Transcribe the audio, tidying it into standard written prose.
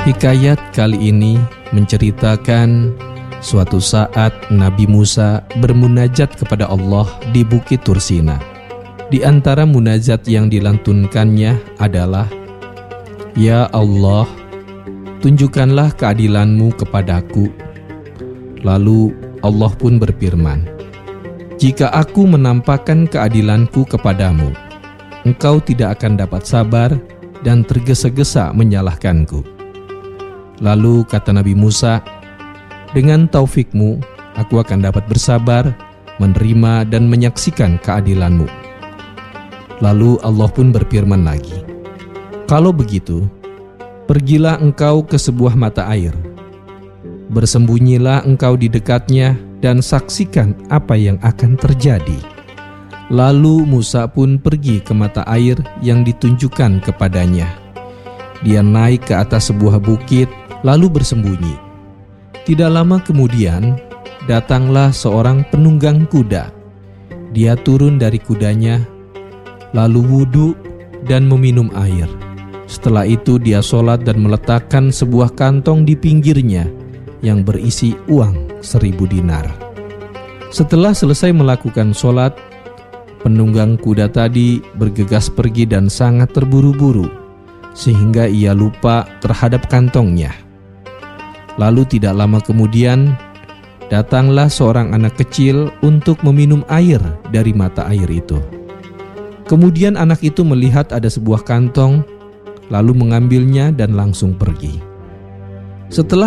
Hikayat kali ini menceritakan suatu saat Nabi Musa bermunajat kepada Allah di Bukit Tursina. Di antara munajat yang dilantunkannya adalah, "Ya Allah, tunjukkanlah keadilanmu kepadaku." Lalu Allah pun berfirman, "Jika aku menampakkan keadilanku kepadamu, engkau tidak akan dapat sabar dan tergesa-gesa menyalahkanku." Lalu kata Nabi Musa, "Dengan taufikmu, aku akan dapat bersabar, menerima dan menyaksikan keadilanmu." Lalu Allah pun berfirman lagi, "Kalau begitu, pergilah engkau ke sebuah mata air. Bersembunyilah engkau di dekatnya dan saksikan apa yang akan terjadi." Lalu Musa pun pergi ke mata air yang ditunjukkan kepadanya. Dia naik ke atas sebuah bukit, lalu bersembunyi. Tidak lama kemudian, datanglah seorang penunggang kuda. Dia turun dari kudanya, lalu wudhu dan meminum air. Setelah itu dia sholat dan meletakkan sebuah kantong di pinggirnya yang berisi uang 1000 dinar. Setelah selesai melakukan sholat, penunggang kuda tadi bergegas pergi dan sangat terburu-buru, sehingga ia lupa terhadap kantongnya. Lalu tidak lama kemudian, datanglah seorang anak kecil untuk meminum air dari mata air itu. Kemudian anak itu melihat ada sebuah kantong, lalu mengambilnya dan langsung pergi. Setelah